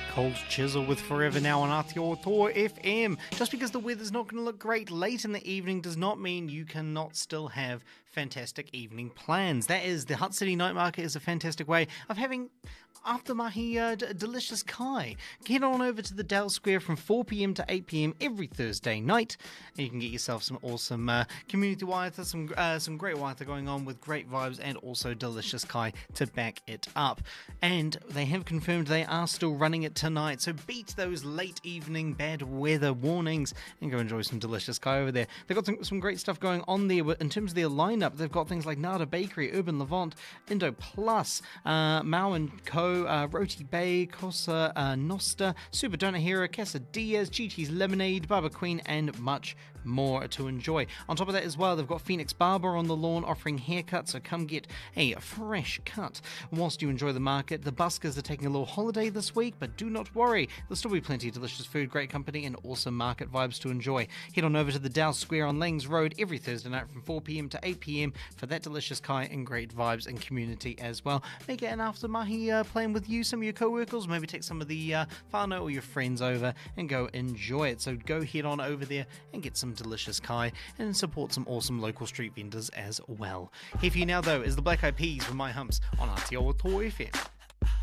Cold Chisel with Forever Now on Aotearoa FM. Just because the weather's not going to look great late in the evening does not mean you cannot still have fantastic evening plans. That is, the Hutt City Night Market is a fantastic way of having after mahi delicious kai. Get on over to the Dell Square from 4pm to 8pm every Thursday night, and you can get yourself some awesome community waiata, some great waiata going on with great vibes and also delicious kai to back it up. And they have confirmed they are still running it tonight, so beat those late evening bad weather warnings and go enjoy some delicious kai over there. They've got some great stuff going on there in terms of their lineup. They've got things like Nada Bakery, Urban Levant, Indo Plus, Mao & Co, Roti Bay, Cosa Nostra, Super Donut Hero, Casa Diaz, GT's Lemonade, Baba Queen, and much more to enjoy. On top of that as well, they've got Phoenix Barber on the lawn offering haircuts, so come get a fresh cut whilst you enjoy the market. The buskers are taking a little holiday this week, but do not worry, there'll still be plenty of delicious food, great company, and awesome market vibes to enjoy. Head on over to the Dow Square on Langs Road every Thursday night from 4pm to 8pm for that delicious kai and great vibes and community as well. Make it an after mahi playing with you, some of your co-workers, maybe take some of the whānau or your friends over and go enjoy it. So go head on over there and get some delicious kai and support some awesome local street vendors as well. Here for you now though is the Black Eyed Peas with My Humps on Aotearoa FM.